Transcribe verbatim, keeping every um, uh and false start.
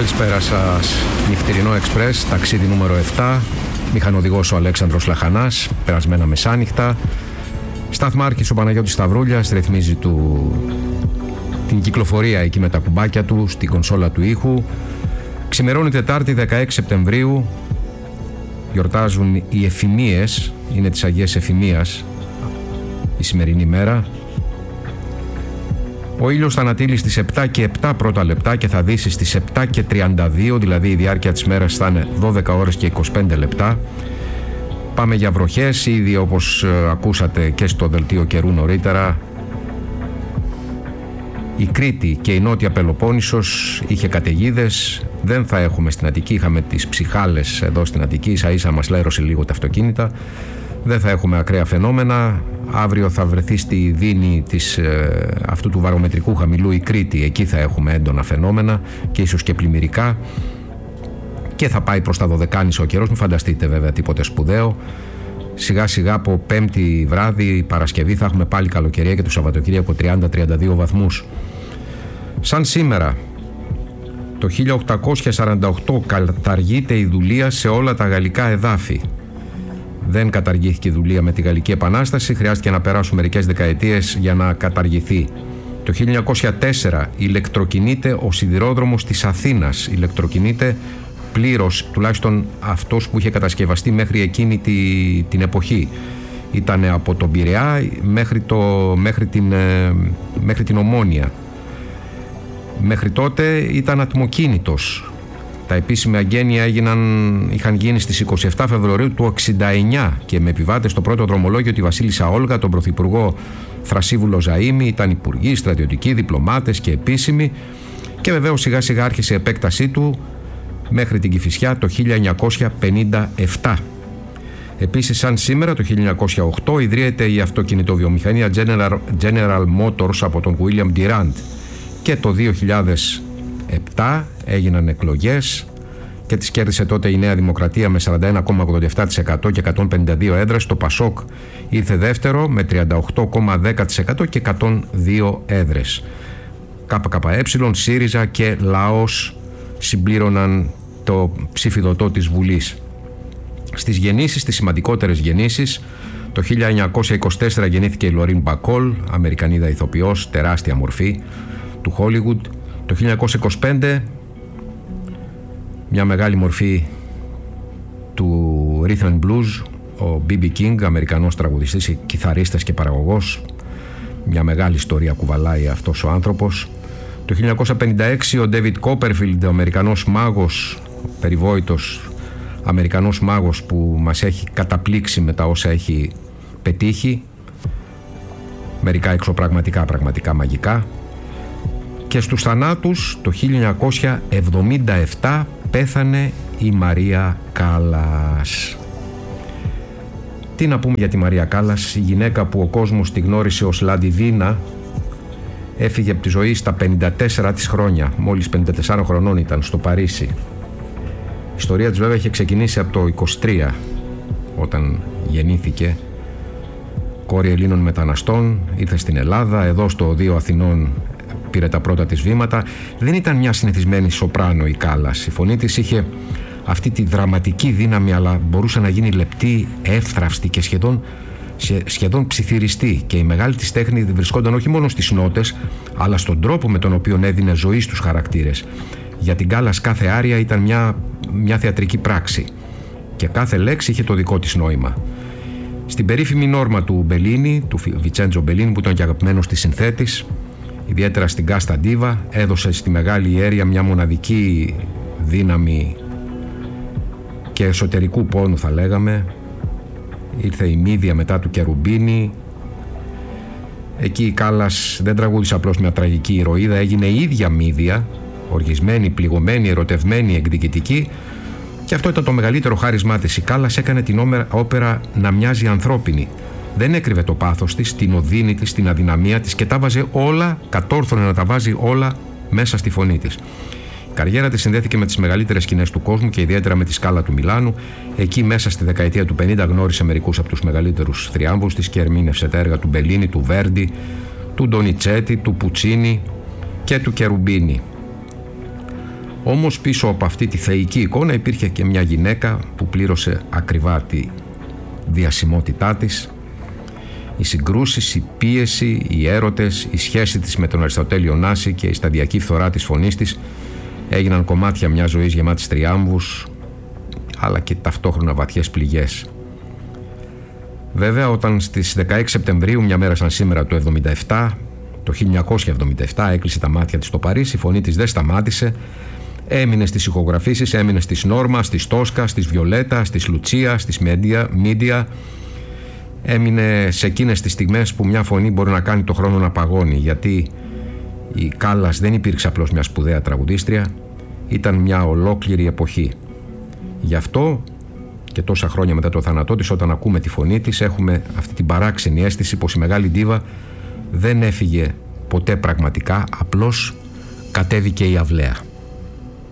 Καλησπέρα σας. Νυχτερινό Εξπρές, ταξίδι νούμερο επτά. Μηχανοδηγός ο Αλέξανδρος Λαχανάς, περασμένα μεσάνυχτα. Σταθμάρχης ο Παναγιώτης Σταυρούλιας, ρυθμίζει του... την κυκλοφορία εκεί με τα κουμπάκια του, στην κονσόλα του ήχου. Ξημερώνει Τετάρτη δεκαέξι Σεπτεμβρίου. Γιορτάζουν οι Εφημίες, είναι της Αγίας Εφημίας η σημερινή μέρα. Ο ήλιος θα ανατείλει στις επτά και επτά πρώτα λεπτά και θα δύσει στις επτά και τριάντα δύο, δηλαδή η διάρκεια της μέρας θα είναι δώδεκα ώρες και είκοσι πέντε λεπτά. Πάμε για βροχές, ήδη όπως ακούσατε και στο δελτίο καιρού νωρίτερα. Η Κρήτη και η Νότια Πελοπόννησος είχε καταιγίδες, δεν θα έχουμε στην Αττική, είχαμε τις ψυχάλες εδώ στην Αττική, ίσα ίσα μας λέρωσε λίγο τα αυτοκίνητα. Δεν θα έχουμε ακραία φαινόμενα. Αύριο θα βρεθεί στη δίνη της, ε, αυτού του βαρομετρικού χαμηλού η Κρήτη. Εκεί θα έχουμε έντονα φαινόμενα και ίσως και πλημμυρικά. Και θα πάει προς τα Δωδεκάνησα ο καιρός. Μην φανταστείτε βέβαια τίποτε σπουδαίο. Σιγά σιγά από Πέμπτη βράδυ, Παρασκευή θα έχουμε πάλι καλοκαιρία και το Σαββατοκύριακο τριάντα με τριάντα δύο βαθμούς. Σαν σήμερα, το χίλια οκτακόσια σαράντα οκτώ καταργείται η δουλεία σε όλα τα γαλλικά εδάφη. Δεν καταργήθηκε η δουλεία με τη Γαλλική Επανάσταση, χρειάστηκε να περάσουν μερικές δεκαετίες για να καταργηθεί. Το χίλια εννιακόσια τέσσερα ηλεκτροκινείται ο σιδηρόδρομος της Αθήνας. Ηλεκτροκινείται πλήρως, τουλάχιστον αυτός που είχε κατασκευαστεί μέχρι εκείνη τη, την εποχή. Ήταν από τον Πειραιά μέχρι, το, μέχρι, την, μέχρι την Ομόνια. Μέχρι τότε ήταν ατμοκίνητος. Τα επίσημα εγγένεια έγιναν, είχαν γίνει στις είκοσι επτά Φεβρουαρίου του εξήντα εννιά και με επιβάτες στο πρώτο δρομολόγιο τη Βασίλισσα Όλγα, τον Πρωθυπουργό Θρασίβουλο Ζαΐμι, ήταν υπουργοί, στρατιωτικοί, διπλωμάτες και επίσημοι, και βεβαίως σιγά σιγά άρχισε η επέκτασή του μέχρι την Κηφισιά το χίλια εννιακόσια πενήντα επτά. Επίσης, σαν σήμερα το χίλια εννιακόσια οκτώ ιδρύεται η αυτοκινητοβιομηχανία General, General Motors από τον William Durant, και το δύο χιλιάδες επτά έγιναν εκλογές και τις κέρδισε τότε η Νέα Δημοκρατία με σαράντα ένα κόμμα ογδόντα επτά τοις εκατό και εκατόν πενήντα δύο έδρες. Το Πασόκ ήρθε δεύτερο με τριάντα οκτώ κόμμα δέκα τοις εκατό και εκατόν δύο έδρες. ΚΚΕ, ΣΥΡΙΖΑ και ΛΑΟΣ συμπλήρωναν το ψηφιδωτό της Βουλής. Στις γεννήσεις, στις σημαντικότερες γεννήσεις, το χίλια εννιακόσια είκοσι τέσσερα γεννήθηκε η Λωρίν Μπακόλ, Αμερικανίδα ηθοποιός, τεράστια μορφή του Χόλιγουντ. Το χίλια εννιακόσια είκοσι πέντε μια μεγάλη μορφή του Rhythm and Blues, ο μπι μπι King, Αμερικανός τραγουδιστής, κιθαρίστας και παραγωγός. Μια μεγάλη ιστορία κουβαλάει αυτός ο άνθρωπος. Το χίλια εννιακόσια πενήντα έξι ο David Copperfield, ο Αμερικανός μάγος, περιβόητος Αμερικανός μάγος που μας έχει καταπλήξει με τα όσα έχει πετύχει. Μερικά εξωπραγματικά, πραγματικά μαγικά. Και στους θανάτους το χίλια εννιακόσια εβδομήντα επτά πέθανε η Μαρία Κάλλας. Τι να πούμε για τη Μαρία Κάλλας, η γυναίκα που ο κόσμος τη γνώρισε ως Λαντιβίνα, έφυγε από τη ζωή στα πενήντα τέσσερα της χρόνια, μόλις πενήντα τεσσάρων χρονών ήταν, στο Παρίσι. Η ιστορία της βέβαια είχε ξεκινήσει από το είκοσι τρία, όταν γεννήθηκε. Κόρη Ελλήνων μεταναστών, ήρθε στην Ελλάδα, εδώ στο Οδείο Αθηνών πήρε τα πρώτα της βήματα. Δεν ήταν μια συνηθισμένη σοπράνο η Κάλλας. Η φωνή της είχε αυτή τη δραματική δύναμη, αλλά μπορούσε να γίνει λεπτή, εύθραυστη και σχεδόν, σχεδόν ψιθυριστή. Και η μεγάλη της τέχνη βρισκόταν όχι μόνο στις νότες, αλλά στον τρόπο με τον οποίο έδινε ζωή στους χαρακτήρες. Για την Κάλλας κάθε άρια ήταν μια, μια θεατρική πράξη και κάθε λέξη είχε το δικό της νόημα. Στην περίφημη νόρμα του Μπελίνι, του Βιτσέντζο Μπελίνι, που ήταν και αγαπημένος της συνθέτης, ιδιαίτερα στην Κάστα Ντίβα, έδωσε στη μεγάλη ιέρια μια μοναδική δύναμη και εσωτερικού πόνου, θα λέγαμε. Ήρθε η Μύδια μετά του Κερουμπίνη. Εκεί η Κάλλας δεν τραγούδισε απλώς μια τραγική ηρωίδα, έγινε η ίδια Μύδια, οργισμένη, πληγωμένη, ερωτευμένη, εκδικητική, και αυτό ήταν το μεγαλύτερο χάρισμά της. Η Κάλλας έκανε την όπερα να μοιάζει ανθρώπινη. Δεν έκρυβε το πάθος της, την οδύνη της, την αδυναμία της, και τα βάζε όλα, κατόρθωνε να τα βάζει όλα μέσα στη φωνή της. Η καριέρα της συνδέθηκε με τις μεγαλύτερες σκηνές του κόσμου και ιδιαίτερα με τη Σκάλα του Μιλάνου. Εκεί μέσα στη δεκαετία του πενήντα γνώρισε μερικούς από τους μεγαλύτερους θριάμβους της και ερμήνευσε τα έργα του Μπελίνι, του Βέρντι, του Ντονιτσέτη, του Πουτσίνι και του Κερουμπίνη. Όμως πίσω από αυτή τη θεϊκή εικόνα υπήρχε και μια γυναίκα που πλήρωσε ακριβά τη διασημότητά της. Οι συγκρούσεις, η πίεση, οι έρωτες, η σχέση της με τον Αριστοτέλη Ωνάση και η σταδιακή φθορά της φωνής της έγιναν κομμάτια μιας ζωής γεμάτης τριάμβους, αλλά και ταυτόχρονα βαθιές πληγές. Βέβαια, όταν στις δεκαέξι Σεπτεμβρίου, μια μέρα σαν σήμερα το εβδομήντα επτά, το χίλια εννιακόσια εβδομήντα επτά, έκλεισε τα μάτια της στο Παρίσι, η φωνή της δεν σταμάτησε. Έμεινε στις ηχογραφήσεις, έμεινε στις Νόρμα, στις Τόσκα, στις Βιολέτα, στις Λουτσία, στις Μίντια. Έμεινε σε εκείνες τις στιγμές που μια φωνή μπορεί να κάνει το χρόνο να παγώνει, γιατί η Κάλλας δεν υπήρξε απλώς μια σπουδαία τραγουδίστρια, ήταν μια ολόκληρη εποχή. Γι' αυτό και τόσα χρόνια μετά το θάνατό της, όταν ακούμε τη φωνή της, έχουμε αυτή την παράξενη αίσθηση πως η μεγάλη ντίβα δεν έφυγε ποτέ πραγματικά, απλώς κατέβηκε η αυλαία.